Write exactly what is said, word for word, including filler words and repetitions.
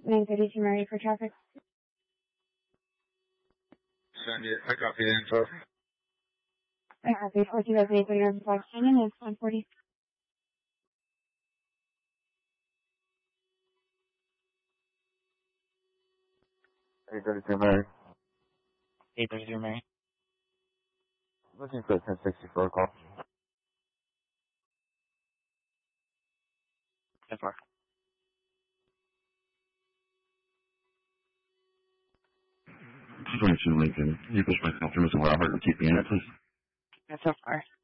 nine thirty-two Murray for traffic. Send it. I copy the info. I copy. four two eight thirty-nine Fox Canyon is one forty. eight thirty-two Mary. eight thirty-two Mary. Looking for ten sixty-four call. ten four. two twenty-two Lincoln. You push myself through Mister Robert and keep me in it, please. That's so far.